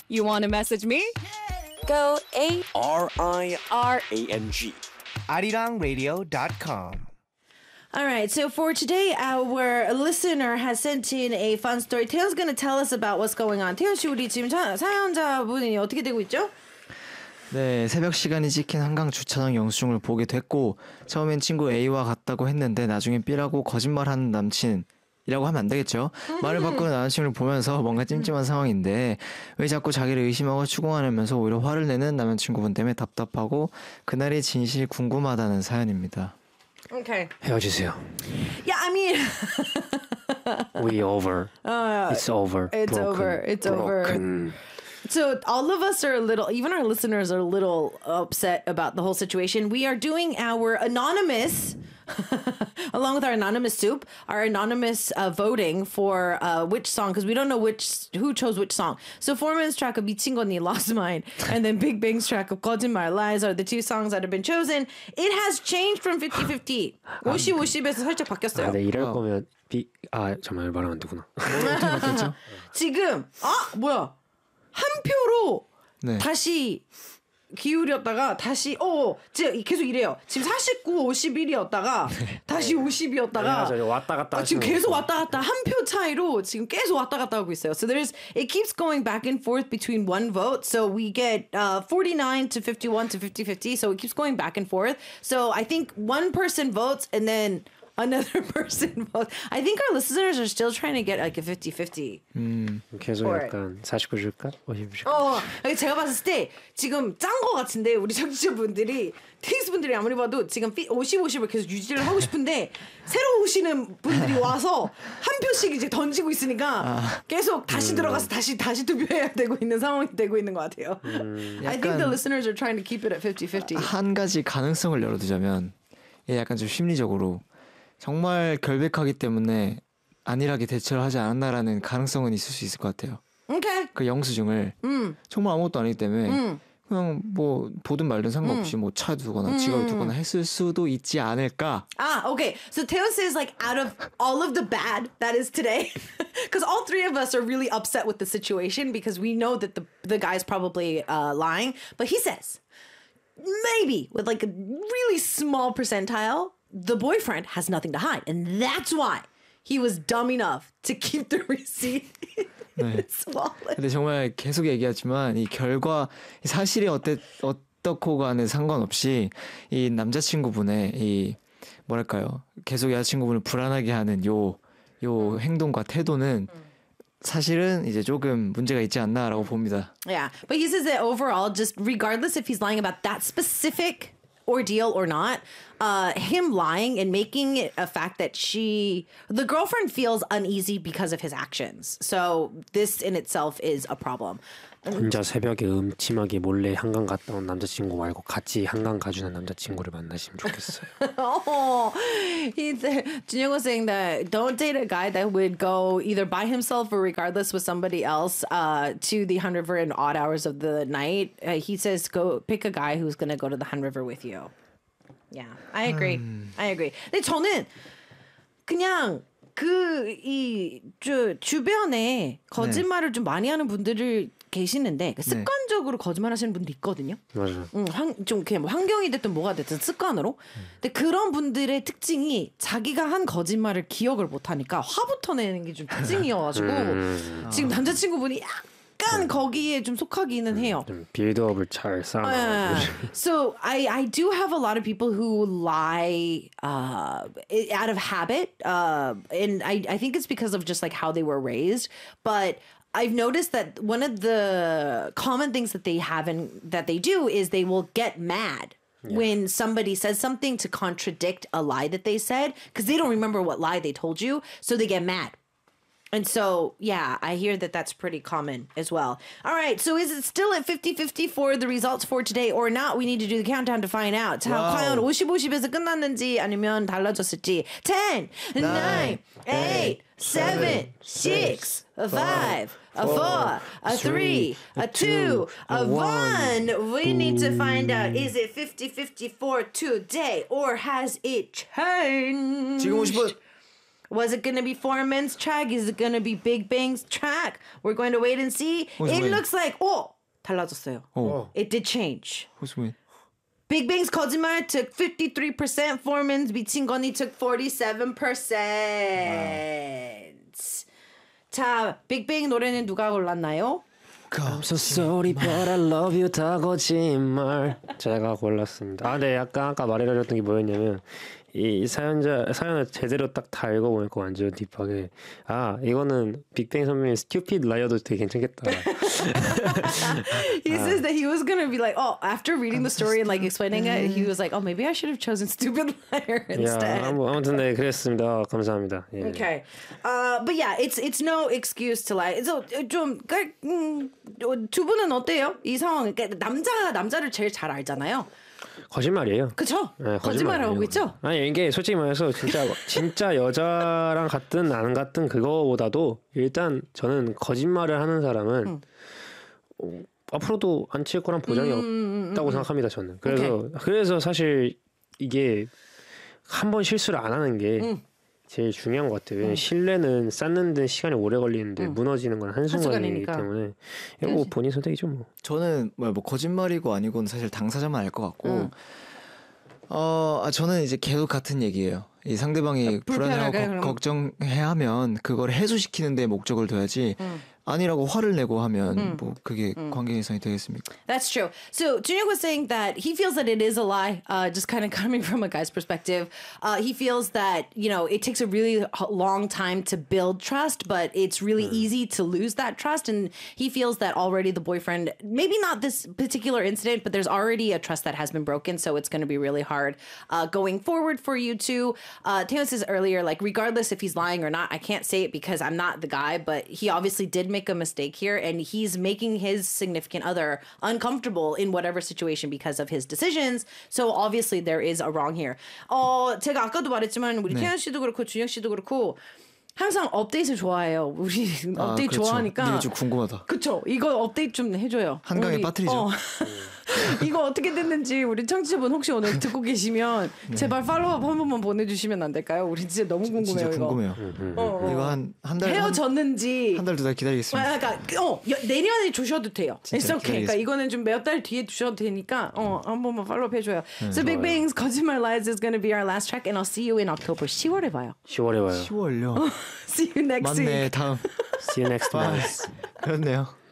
You want to message me? Go RIRANG. arirang.radio.com. All right, so for today, our listener has sent in a fun story. 태연's going to tell us about what's going on. 태연 씨, 우리 지금 사연자분이 어떻게 되고 있죠? 네, 새벽 시간이 찍힌 한강 주차장 영수증을 보게 됐고 처음엔 친구 A와 같다고 했는데 나중엔 B라고 거짓말하는 남친이라고 하면 안 되겠죠. 말을 바꾸는 남친을 보면서 뭔가 찜찜한 상황인데 왜 자꾸 자기를 의심하고 추궁하면서 오히려 화를 내는 남자친구분 때문에 답답하고 그날의 진실이 궁금하다는 사연입니다. Okay. 헤어지세요. Yeah, I mean... We over. It's over. It's broken, over. It's broken. over. So all of us are a little, even our listeners are a little upset about the whole situation. We are doing our anonymous, along with our anonymous soup, our anonymous voting for which song, because we don't know who chose which song. So Foreman's track of 미친 거니, Lost Mine, and then Big Bang's track of 거짓말, Lies are the two songs that have been chosen. It has changed from 50-50. 50-50에서 살짝 바뀌었어요. 네, 이럴 거면 잠깐만 말하면 안 되구나. 지금 뭐야? 한 표로 네. 다시 기울였다가 다시 계속 이래요. 지금 49, 51이었다가 다시 50이었다가 왔다 갔다 지금 계속 왔다 갔다 한 표 차이로 지금 계속 왔다 갔다 하고 있어요. So it keeps going back and forth between one vote. So we get 49 to 51 to 50-50. So it keeps going back and forth. So I think one person votes and then another person votes. I think our listeners are still trying to get like a 50-50. 계속 약간 49 줄까? 50 줄까? 제가 봤을 때 지금 짠 거 같은데 우리 청취자분들이 테이스분들이 아무리 봐도 지금 50-50을 계속 유지를 하고 싶은데 새로 오시는 분들이 와서 한 표씩 이제 던지고 있으니까 계속 다시 들어가서 다시 투표해야 되고 있는 상황이 되고 있는 것 같아요. I think the listeners are trying to keep it at 50-50. 한 가지 가능성을 열어두자면 약간 좀 심리적으로 정말 결백하기 때문에 안일하게 대처를 하지 않았나라는 가능성은 있을 수 있을 것 같아요. Okay. 그 영수증을 정말 아무것도 아니기 때문에 그냥 뭐 보든 말든 상관없이 뭐 차 두거나 지갑을 두거나 했을 수도 있지 않을까. Okay. So Teo says like out of all of the bad that is today, because all three of us are really upset with the situation because we know that the guy's probably lying. But he says maybe with like a really small percentile, the boyfriend has nothing to hide. And that's why he was dumb enough to keep the receipt in his wallet. 근데 정말 계속 얘기하지만 이 결과 사실이 어떻고 간에 상관없이 이 남자친구분의 이 뭐랄까요 계속 여자친구분을 불안하게 하는 요 행동과 태도는 사실은 이제 조금 문제가 있지 않나라고 봅니다. Yeah, but he says that overall, just regardless if he's lying about that specific ordeal or not, him lying and making it a fact that the girlfriend feels uneasy because of his actions. So this in itself is a problem. 혼자 새벽에 음침하게 몰래 한강 갔다 온 남자친구 말고 같이 한강 가주는 남자친구를 만나시면 좋겠어요. Junyoung was saying that don't date a guy that would go either by himself or regardless with somebody else to the Han River in odd hours of the night. He says go pick a guy who's going to go to the Han River with you. Yeah, I agree. I agree. 근데 저는 그냥 주변에 거짓말을 좀 많이 하는 분들을 계시는데 습관적으로 거짓말하시는 분들이 있거든요. 맞아. 좀 그냥 뭐 환경이 됐든 뭐가 됐든 습관으로. 근데 그런 분들의 특징이 자기가 한 거짓말을 기억을 못하니까 화부터 내는 게 좀 특징이어가지고 지금 남자친구분이 약간 거기에 좀 속하기는 해요. 좀 빌드업을 잘 쌓아놔. So I do have a lot of people who lie out of habit, and I think it's because of just like how they were raised, but I've noticed that one of the common things that they have and that they do is they will get mad when somebody says something to contradict a lie that they said because they don't remember what lie they told you, so they get mad. And so, yeah, I hear that that's pretty common as well. All right, so is it still at 50-50 for the results for today or not? We need to do the countdown to find out. 자, 과연 50-50에서 끝났는지 아니면 달라졌을지. 10, 9, 8, 7, 6, 5, 4, 3, 2, 1. We need to find out, is it 50-50 for today or has it changed? 지금 50분. Was it going to be Foreman's track? Is it going to be Big Bang's track? We're going to wait and see. Who's It win? looks like 달라졌어요. It did change. Who's win? Big Bang's 거짓말 took 53%. Foreman's 미친 거니 took 47%. 자, Big Bang 노래는 누가 골랐나요? I'm so sorry but I love you 다 거짓말 제가 골랐습니다. 아, 네, 약간 아까 말해드렸던 게 뭐였냐면 이 사연을 제대로 딱 다 읽어보니까 완전 딥하게 아, 이거는 빅뱅 선배님 스튜피드 라이어도 되게 괜찮겠다. He says that he was gonna be like, after reading the story and like explaining it, he was like, maybe I should have chosen Stupid Liar instead. 야, 아무튼 네, 그랬습니다. 감사합니다. 예. Okay, but yeah, it's no excuse to lie. So 두 분은 어때요? 이 상황, 그러니까 남자가 남자를 제일 잘 알잖아요. 거짓말이에요. 그쵸? 네, 거짓말을 하고 있죠? 아니, 이게 솔직히 말해서 진짜 여자랑 같든 안 같든 그거보다도 일단 저는 거짓말을 하는 사람은 앞으로도 안 칠 거란 보장이 없다고 생각합니다. 저는. 그래서 사실 이게 한 번 실수를 안 하는 게 제일 중요한 것 같아요. 왜냐면 신뢰는 쌓는 데 시간이 오래 걸리는데 무너지는 건 한순간이기 한순간이니까. 때문에 이거 뭐 본인 선택이죠 뭐. 저는 뭐 거짓말이고 아니고는 사실 당사자만 알 것 같고 저는 이제 계속 같은 얘기예요. 이 상대방이 불편하게 불안해하고 걱정해하면 그걸 해소시키는 데 목적을 둬야지 아니라고 화를 내고 하면 뭐 그게 관계 개선이 되겠습니까? That's true. So Junyook was saying that he feels that it is a lie, just kind of coming from a guy's perspective. He feels that, it takes a really long time to build trust, but it's really easy to lose that trust. And he feels that already the boyfriend, maybe not this particular incident, but there's already a trust that has been broken. So it's going to be really hard going forward for you two. Taylor says earlier, like, regardless if he's lying or not, I can't say it because I'm not the guy, but he obviously did make a mistake here and he's making his significant other uncomfortable in whatever situation because of his decisions. So obviously there is a wrong here. 제가 아까도 말했지만 우리 태연 씨도 그렇고 준혁 씨도 그렇고 항상 업데이트 좋아해요. 우리 업데이트 그렇죠. 좋아하니까. 이게 좀 궁금하다. 그쵸. 이거 업데이트 좀 해줘요. 한강에 빠뜨리죠. 이거 어떻게 됐는지 우리 청취자분 혹시 오늘 듣고 계시면 제발 팔로우업 한 번만 보내주시면 안 될까요? 우리 진짜 너무 궁금해요. 진짜 이거. 궁금해요. 이거 한 달, 헤어졌는지. 한 달 두 달 기다리겠습니다. 그러니까 내년에 주셔도 돼요. 진짜 It's okay. 그러니까 이거는 좀 몇 달 뒤에 주셔도 되니까 한 번만 팔로우업 해줘요. So Big Bang's 거짓말 Lies is going to be our last track and I'll see you in October. 10월에 봐요. 10월에 봐요. 10월요. See you next 맞네. week. 다음. See you next month. 그렇네요.